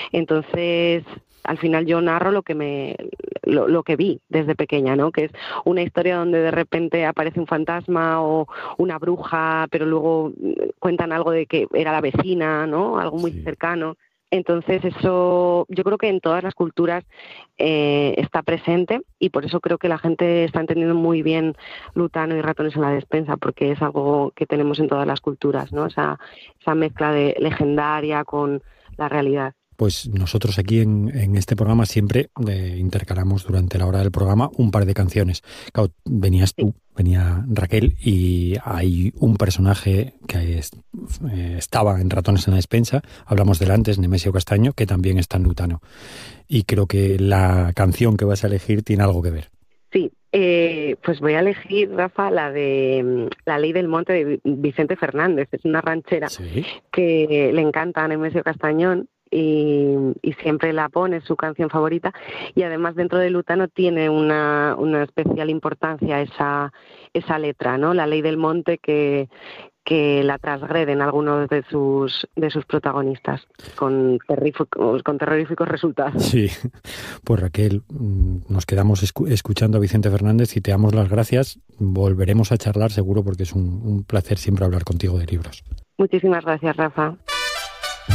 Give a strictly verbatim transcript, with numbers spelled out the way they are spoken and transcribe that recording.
Entonces, al final yo narro lo que me lo, lo que vi desde pequeña, ¿no? Que es una historia donde de repente aparece un fantasma o una bruja, pero luego cuentan algo de que era la vecina, ¿no? Algo muy Sí. cercano. Entonces eso yo creo que en todas las culturas eh, está presente, y por eso creo que la gente está entendiendo muy bien Lutano y Ratones en la despensa, porque es algo que tenemos en todas las culturas, ¿no? Esa, esa mezcla de legendaria con la realidad. Pues nosotros aquí en, en este programa siempre eh, intercalamos durante la hora del programa un par de canciones. Claro, venías Sí. tú, venía Raquel, y hay un personaje que es, eh, estaba en Ratones en la despensa, hablamos del antes, Nemesio Castaño, que también está en Lutano. Y creo que la canción que vas a elegir tiene algo que ver. Sí, eh, pues voy a elegir, Rafa, la de mm, La Ley del Monte de Vicente Fernández. Es una ranchera Sí. que le encanta a Nemesio Castañón y, y siempre la pone, es su canción favorita, y además dentro de Lutano tiene una, una especial importancia esa, esa letra, ¿no? La Ley del Monte que, que la transgreden algunos de sus de sus protagonistas con terríficos, con terroríficos resultados. Sí, pues Raquel, nos quedamos escu- escuchando a Vicente Fernández y te damos las gracias. Volveremos a charlar seguro porque es un, un placer siempre hablar contigo de libros. Muchísimas gracias, Rafa.